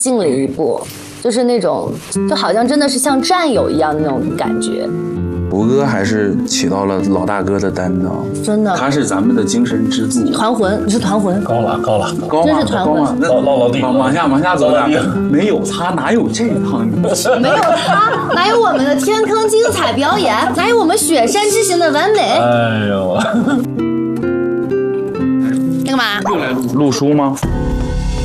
进了一步，就是那种就好像真的是像战友一样的那种感觉。 博哥还是起到了老大哥的担当， 真的， 他是咱们的精神支柱。 团魂，你是团魂， 高了， 真是团魂。 老弟， 往下走点，没有他哪有这趟运气？ 没有他哪有我们的天坑精彩表演？哪有我们雪山之行的完美？ 哎呦， 干嘛？ 录书吗？